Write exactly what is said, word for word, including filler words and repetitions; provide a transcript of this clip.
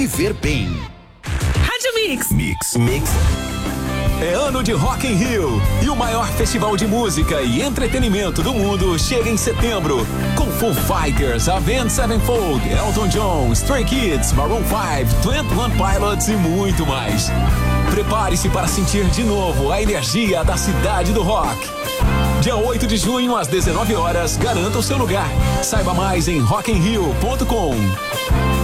viver bem. Rádio Mix. Mix. Mix. É ano de Rock in Rio e o maior festival de música e entretenimento do mundo chega em setembro com Foo Fighters, Avenged Sevenfold, Elton John, Stray Kids, Maroon five, Twenty One Pilots e muito mais. Prepare-se para sentir de novo a energia da cidade do rock. Dia oito de junho às dezenove horas, garanta o seu lugar. Saiba mais em rock in rio ponto com.